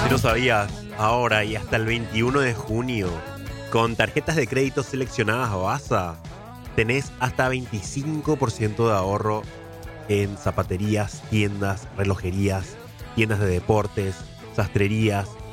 Si no sabías, ahora y hasta el 21 de junio, con tarjetas de crédito seleccionadas BASA, tenés hasta 25% de ahorro en zapaterías, tiendas, relojerías, tiendas de deportes, sastrerías,